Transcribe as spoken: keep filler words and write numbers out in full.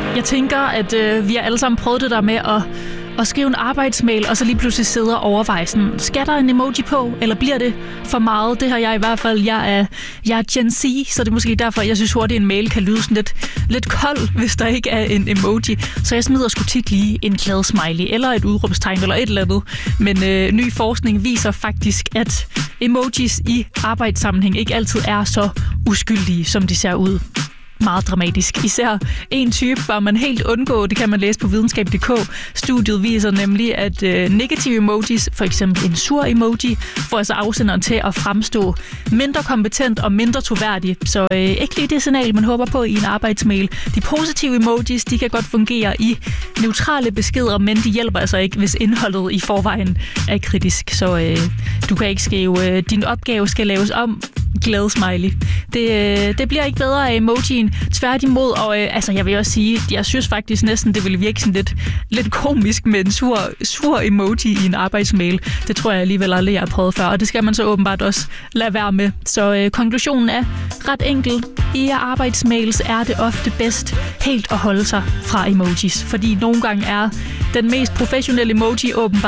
Jeg tænker, at øh, vi har alle sammen prøvet det der med at, at skrive en arbejdsmail, og så lige pludselig sidde og overveje sådan, skal der en emoji på, eller bliver det for meget? Det har jeg i hvert fald. Jeg er, jeg er Gen Z, så det er måske derfor, jeg synes hurtigt, en mail kan lyde sådan lidt, lidt kold, hvis der ikke er en emoji. Så jeg smider sgu tit lige en glad smiley, eller et udråbstegn, eller et eller andet. Men øh, ny forskning viser faktisk, at emojis i arbejdssammenhæng ikke altid er så uskyldige, som de ser ud. Meget dramatisk. Især en type bør man helt undgå, det kan man læse på videnskab punktum d k. Studiet viser nemlig, at øh, negative emojis, for eksempel en sur emoji, får altså afsenderen til at fremstå mindre kompetent og mindre troværdig. Så øh, ikke lige det signal, man håber på i en arbejdsmail. De positive emojis, de kan godt fungere i neutrale beskeder, men de hjælper altså ikke, hvis indholdet i forvejen er kritisk. Så øh, du kan ikke skrive, øh, din opgave skal laves om, glad smiley. Det, øh, det bliver ikke bedre af emojien. Tværtimod, og øh, altså, jeg vil også sige, jeg synes faktisk næsten, det ville virke sådan lidt, lidt komisk med en sur, sur emoji i en arbejdsmail. Det tror jeg alligevel aldrig, jeg har prøvet før, og det skal man så åbenbart også lade være med. Så øh, konklusionen er ret enkel. I arbejdsmails er det ofte bedst helt at holde sig fra emojis, fordi nogle gange er den mest professionelle emoji åbenbart